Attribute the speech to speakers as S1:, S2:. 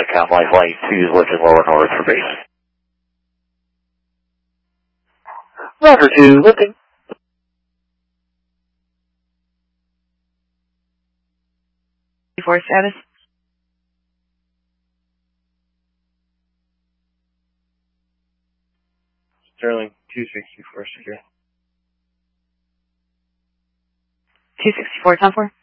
S1: Count Life Light 2 is lifting lower north for base. Roger 2, lifting.
S2: Before status.
S3: Sterling 264 secure.
S2: 264, 10-4.